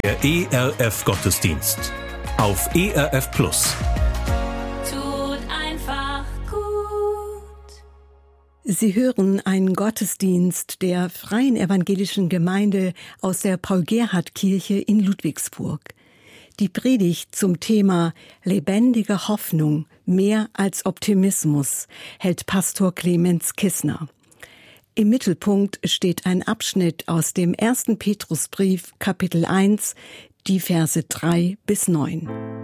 Der ERF Gottesdienst auf ERF Plus. Tut einfach gut. Sie hören einen Gottesdienst der Freien Evangelischen Gemeinde aus der Paul-Gerhardt-Kirche in Ludwigsburg. Die Predigt zum Thema Lebendige Hoffnung, mehr als Optimismus, hält Pastor Clemens Kissner. Im Mittelpunkt steht ein Abschnitt aus dem 1. Petrusbrief, Kapitel 1, die Verse 3 bis 9.